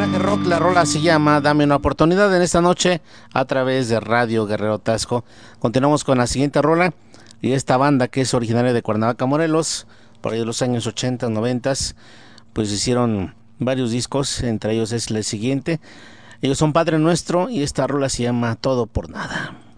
Homenaje rock, la rola se llama Dame una oportunidad en esta noche a través de Radio Guerrero Tasco. Continuamos con la siguiente rola y esta banda que es originaria de Cuernavaca, Morelos, por ahí de los años 80, 90, pues hicieron varios discos, entre ellos es el siguiente. Ellos son Padre Nuestro y esta rola se llama Todo por Nada.